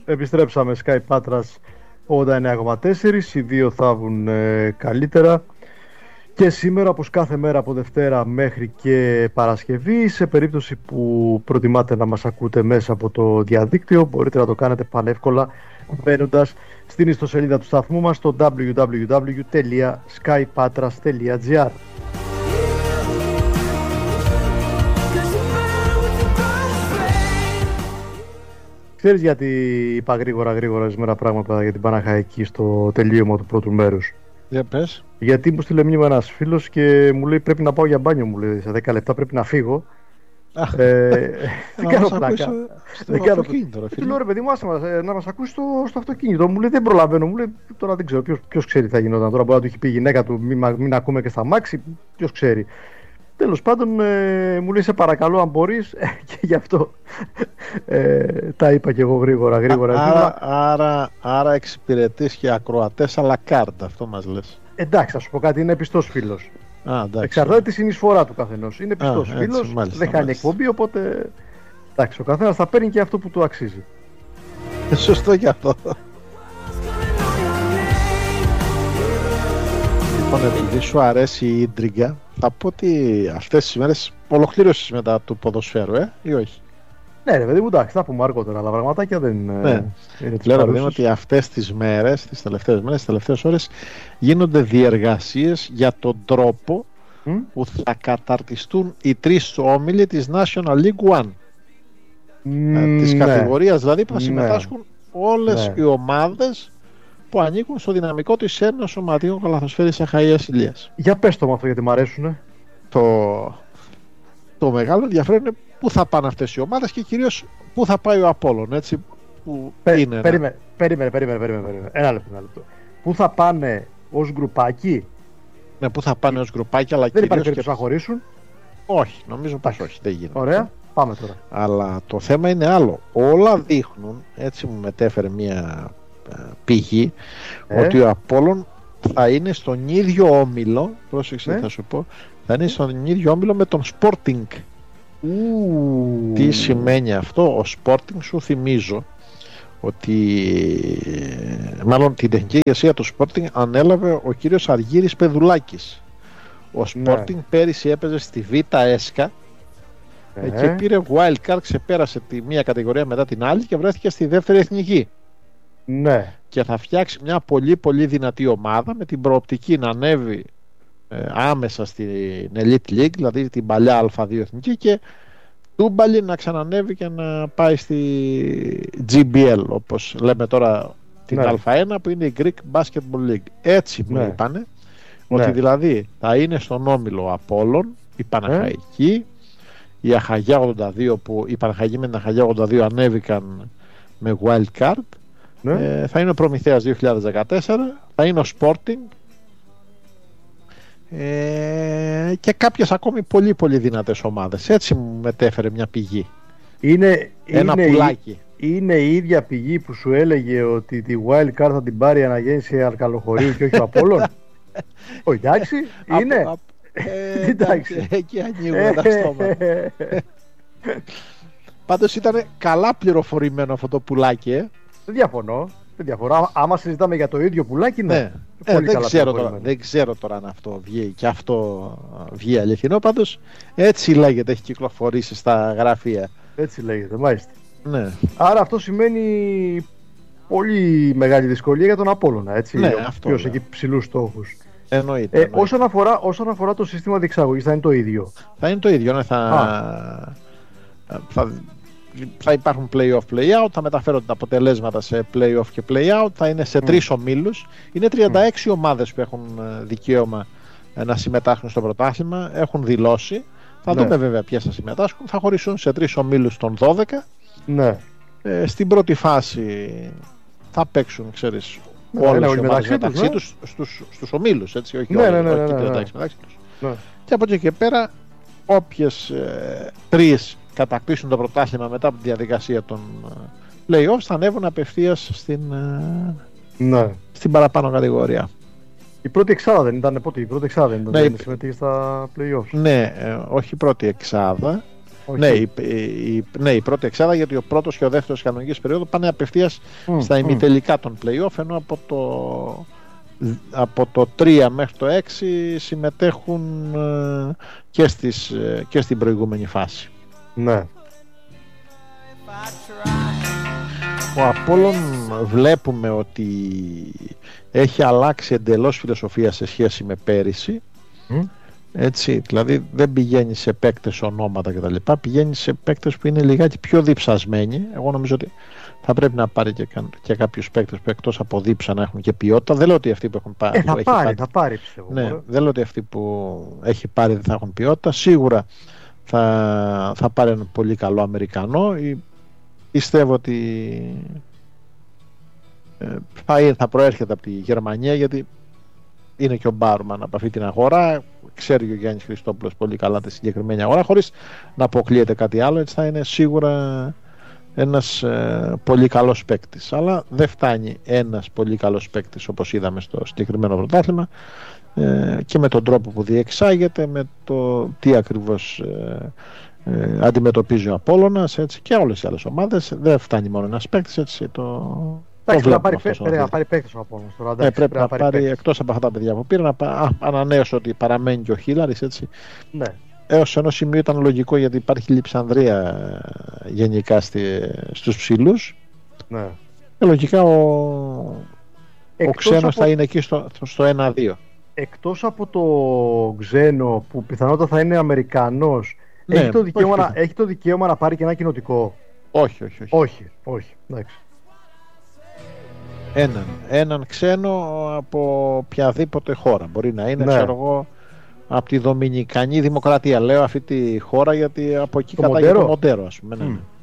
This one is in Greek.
Επιστρέψαμε Sky Patras 89,4. Οι δύο θα βγουν καλύτερα. Και σήμερα, όπως κάθε μέρα από Δευτέρα μέχρι και Παρασκευή, σε περίπτωση που προτιμάτε να μας ακούτε μέσα από το διαδίκτυο, μπορείτε να το κάνετε πανεύκολα μπαίνοντας στην ιστοσελίδα του σταθμού μας στο www.skypatras.gr. Ξέρεις γιατί είπα γρήγορα σήμερα πράγματα για την Παναχαϊκή στο τελείωμα του πρώτου μέρους? Για πες. Γιατί μου στείλε μήνυμα ένας φίλος και μου λέει πρέπει να πάω για μπάνιο, μου λέει σε 10 λεπτά πρέπει να φύγω. Δεν κάνω πλάκα. Δεν κάνω αυτοκίνητο. Του λέω ρε παιδί μου, να μας ακούσει στο αυτοκίνητο. Μου λέει δεν προλαβαίνω. Μου λέει τώρα δεν ξέρω ποιος ξέρει τι θα γινόταν. Τώρα μπορεί να του έχει πει η γυναίκα του μην ακούμε και στα μάξι. Ποιος ξέρει. Τέλος πάντων μου λέει σε παρακαλώ αν μπορείς και γι' αυτό τα είπα και εγώ γρήγορα. Άρα εξυπηρετείς και ακροατές à la carte, αυτό μας λες? Εντάξει, θα σου πω κάτι, είναι πιστός φίλος. Εξαρτάται τη συνεισφορά του καθενός. Είναι πιστός φίλος, δεν κάνει εκπομπή, οπότε εντάξει, ο καθένας θα παίρνει και αυτό που του αξίζει. Σωστό και αυτό. Λοιπόν, επειδή σου αρέσει η ίντριγκα, θα πω ότι αυτές τις μέρες ολοκλήρωσες μετά του ποδοσφαίρου, ή όχι? Ναι ρε παιδί μου, εντάξει, θα πούμε αργότερα, αλλά πραγματάκια δεν είναι. Λέω παιδί μου ότι αυτές τις μέρες, τις τελευταίες ώρες γίνονται διεργασίες για τον τρόπο που θα καταρτιστούν οι τρεις όμιλοι της National League One. Της κατηγορίας δηλαδή που θα συμμετάσχουν όλες οι ομάδες που ανήκουν στο δυναμικό της Ένωσης Ομαδίων Καλαθοσφαίρης Αχαΐας Ηλίας. Για πες το με αυτό γιατί μ' αρέσουνε. Το μεγάλο ενδιαφέρον είναι πού θα πάνε αυτές οι ομάδες και κυρίως πού θα πάει ο Απόλλων, έτσι, που είναι. Περίμενε. Ένα λεπτό. Πού θα πάνε ως γκρουπάκι? Ναι, πού θα πάνε ως γκρουπάκι, αλλά δεν κυρίως υπάρχει περίπτωση να χωρίσουν. Όχι, νομίζω πως όχι, δεν γίνεται. Ωραία, πάμε τώρα. Αλλά το θέμα είναι άλλο. Όλα δείχνουν, έτσι μου μετέφερε μια πηγή, ότι ο Απόλλων θα είναι στον ίδιο όμιλο, πρόσεξε θα σου πω, θα είναι στον ίδιο όμιλο με τον Sporting. Τι σημαίνει αυτό? Ο Sporting, σου θυμίζω ότι μάλλον την τεχνική ηγεσία του Sporting ανέλαβε ο κύριος Αργύρης Πεδουλάκης. Ο Sporting πέρυσι έπαιζε στη Β' ΕΣΚΑ και πήρε wild card, ξεπέρασε τη μία κατηγορία μετά την άλλη και βρέθηκε στη δεύτερη εθνική. Και θα φτιάξει μια πολύ πολύ δυνατή ομάδα με την προοπτική να ανέβει άμεσα στην Elite League, δηλαδή την παλιά Α2 εθνική, και τούμπαλι να ξανανέβει και να πάει στη GBL, όπως λέμε τώρα την Α1 που είναι η Greek Basketball League. Έτσι μου είπανε ότι δηλαδή θα είναι στον όμιλο Απόλλων, η Παναχαϊκή, η Αχαγιά 82, που η Παναχαϊκή με την Αχαγιά 82 ανέβηκαν με wild card, θα είναι ο Προμηθέας 2014, θα είναι ο Sporting και κάποιες ακόμη πολύ πολύ δυνατές ομάδες. Έτσι μου μετέφερε μια πηγή. Ένα πουλάκι. Είναι η ίδια πηγή που σου έλεγε ότι τη wild card θα την πάρει η Αναγέννηση Αρκαλοχωρίου και όχι ο Απόλλων? Όχι, εντάξει, είναι. Εντάξει, εκεί ανοίγουν τα στόματα. Πάντως ήταν καλά πληροφορημένο αυτό το πουλάκι. Δεν διαφωνώ. Άμα συζητάμε για το ίδιο πουλάκι, ναι. Δεν ξέρω τώρα αν αυτό βγει και αυτό βγει αληθινό. Πάντως έτσι λέγεται, έχει κυκλοφορήσει στα γραφεία. Έτσι λέγεται, μάλιστα. Ναι. Άρα αυτό σημαίνει πολύ μεγάλη δυσκολία για τον Απόλλωνα, έτσι. Ναι, ο οποίος έχει ψηλούς στόχους. Εννοείται. Όσον αφορά το σύστημα διεξαγωγής, θα είναι το ίδιο? Θα είναι το ίδιο, ναι. Θα υπάρχουν play-off, play-out, θα μεταφέρονται τα αποτελέσματα σε play-off και play-out, θα είναι σε 3 ομίλους. Είναι 36 ομάδες που έχουν δικαίωμα να συμμετάσχουν στο πρωτάθλημα, έχουν δηλώσει. Θα δούμε βέβαια ποιες θα συμμετάσχουν. Θα χωριστούν σε 3 ομίλους των 12. Στην πρώτη φάση θα παίξουν, ξέρεις, όλες οι ομάδες μεταξύ τους στους ομίλους, έτσι, όχι όλοι, μεταξύ τους. Και από εκεί και πέρα όποιες 3 κατακτήσουν το πρωτάθλημα μετά από τη διαδικασία των play-offs θα ανέβουν απευθείας στην παραπάνω κατηγορία. Η πρώτη εξάδα δεν ήταν? Πότε η πρώτη εξάδα δεν ήταν? Ναι, συμμετείχε στα play-offs? Ναι, όχι η πρώτη εξάδα. Ναι, η πρώτη εξάδα, γιατί ο πρώτος και ο δεύτερος κανονικής περίοδου πάνε απευθείας στα ημιτελικά των play-off, ενώ από το 3 μέχρι το 6 συμμετέχουν και στην προηγούμενη φάση. Ναι. Ο Απόλλων βλέπουμε ότι έχει αλλάξει εντελώς φιλοσοφία σε σχέση με πέρυσι. Έτσι, δηλαδή δεν πηγαίνει σε παίκτες ονόματα κτλ. Πηγαίνει σε παίκτες που είναι λιγάκι πιο διψασμένοι. Εγώ νομίζω ότι θα πρέπει να πάρει και κάποιους παίκτες που εκτός από δίψα να έχουν και ποιότητα. Δεν λέω ότι αυτοί που έχουν πάρει. Θα πάρει πιστεύω. Ναι, δεν λέω ότι αυτοί που έχει πάρει δεν θα έχουν ποιότητα. Σίγουρα θα πάρει ένα πολύ καλό Αμερικανό. Πιστεύω ότι θα προέρχεται από τη Γερμανία, γιατί είναι και ο Μπάρουμαν από αυτή την αγορά. Ξέρει ο Γιάννης Χριστόπουλος πολύ καλά τη συγκεκριμένη αγορά, χωρίς να αποκλείεται κάτι άλλο. Έτσι θα είναι σίγουρα ένας πολύ καλός παίκτης. Αλλά δεν φτάνει ένας πολύ καλός παίκτης, όπως είδαμε στο συγκεκριμένο πρωτάθλημα, και με τον τρόπο που διεξάγεται, με το τι ακριβώς αντιμετωπίζει ο Απόλλωνας, έτσι, και όλες οι άλλες ομάδες. Δεν φτάνει μόνο ένας παίκτης, έτσι, πρέπει να πάρει παίκτης ο Απόλλωνας τώρα. Πρέπει να πάρει, εκτός από αυτά τα παιδιά που πήρε, ανανέωσε ότι παραμένει και ο Χίλαρης, έτσι. Ναι. Έως ενός σημείου ήταν λογικό, γιατί υπάρχει λειψανδρία γενικά στους ψηλούς. Ναι. Και λογικά ο ξένος θα είναι εκεί στο 1-2. Εκτός από το ξένο που πιθανότατα θα είναι Αμερικανός, ναι, έχει το δικαίωμα να πάρει και ένα κοινοτικό? Όχι. Εντάξει. Έναν ξένο από οποιαδήποτε χώρα. Μπορεί να είναι, ξέρω εγώ, από τη Δομινικανή Δημοκρατία. Λέω αυτή τη χώρα γιατί από εκεί κατάγεται το Μοντέρο, ας πούμε. Ναι.